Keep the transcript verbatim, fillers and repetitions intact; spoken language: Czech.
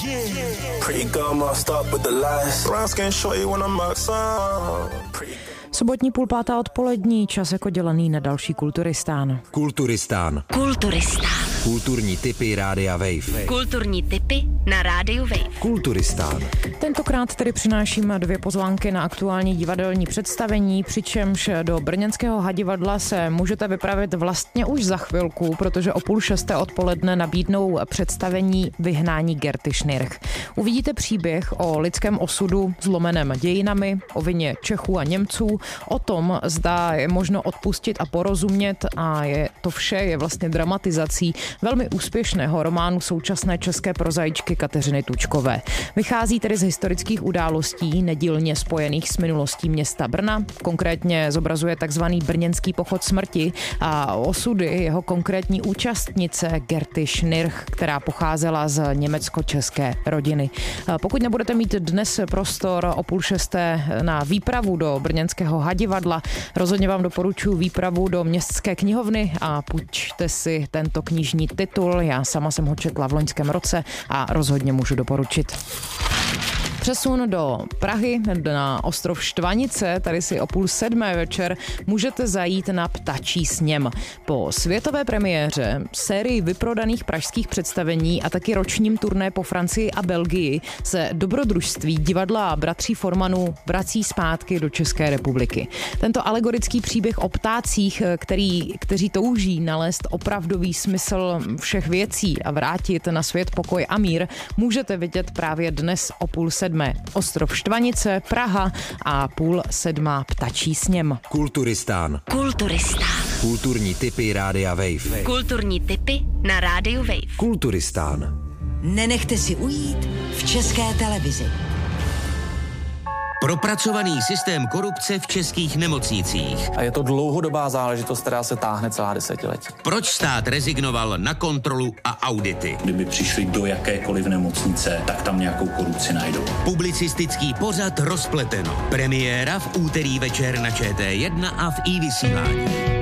Pretty girl masked up with the lies. Brown skin shorty when I'm outside. Sobotní půl pátá odpolední, čas jako dělaný na další Kulturistán. Kulturistán. Kulturistán. Kulturní tipy Rádia Wave. Kulturní tipy na Rádiu Wave. Kulturistán. Tentokrát tedy přináším dvě pozvánky na aktuální divadelní představení, přičemž do brněnského Hadivadla se můžete vypravit vlastně už za chvilku, protože o půl šesté odpoledne nabídnou představení Vyhnání Gerty Schnirch. Uvidíte příběh o lidském osudu zlomeném dějinami, o vině Čechů a Němců, o tom, zda je možno odpustit a porozumět, a je to vše je vlastně dramatizací velmi úspěšného románu současné české prozaičky Kateřiny Tučkové. Vychází tedy z historických událostí nedílně spojených s minulostí města Brna, konkrétně zobrazuje takzvaný brněnský pochod smrti a osudy jeho konkrétní účastnice Gerty Schnirch, která pocházela z německo-české rodiny. Pokud nebudete mít dnes prostor o půl šesté na výpravu do brněnského Hadivadla, rozhodně vám doporučuji výpravu do Městské knihovny a půjčte si tento knižní titul. Já sama jsem ho četla v loňském roce a rozhodně můžu doporučit. Přesun do Prahy na ostrov Štvanice, tady si o půl sedmé večer můžete zajít na Ptačí sněm. Po světové premiéře, sérii vyprodaných pražských představení a taky ročním turné po Francii a Belgii se dobrodružství divadla Bratří Formanů vrací zpátky do České republiky. Tento alegorický příběh o ptácích, který, kteří touží nalézt opravdový smysl všech věcí a vrátit na svět pokoj a mír, můžete vidět právě dnes o půl sedmé. Ostrov Štvanice, Praha a půl sedmá Ptačí sněm. Kulturistán. Kulturistán. Kulturní tipy Rádia Wave. Kulturní tipy na Rádiu Wave. Kulturistán. Nenechte si ujít v České televizi. Propracovaný systém korupce v českých nemocnicích. A je to dlouhodobá záležitost, která se táhne celá desetiletí. Proč stát rezignoval na kontrolu a audity? Kdyby přišli do jakékoliv nemocnice, tak tam nějakou korupci najdou. Publicistický pořad Rozpleteno. Premiéra v úterý večer na Č T jedna a v iVysílání.